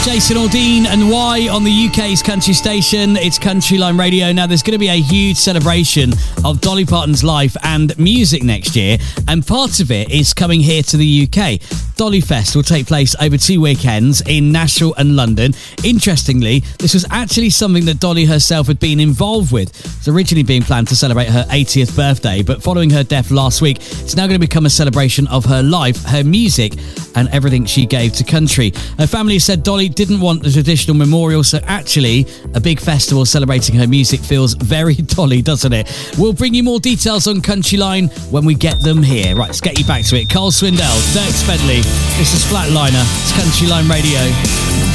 Jason Aldean and Y on the UK's country station. It's Country Line Radio. Now, there's going to be a huge celebration of Dolly Parton's life and music next year, and part of it is coming here to the UK. Dolly Fest will take place over 2 weekends in Nashville and London. Interestingly, this was actually something that Dolly herself had been involved with. It was originally being planned to celebrate her 80th birthday, but following her death last week, it's now going to become a celebration of her life, her music, and everything she gave to country. Her family said Dolly didn't want the traditional memorial, so actually a big festival celebrating her music feels very Dolly, doesn't it? We'll bring you more details on Country Line when we get them here. Right, let's get you back to it. Cole Swindell, Dirk Bentley, this is Flatliner. It's Country Line Radio.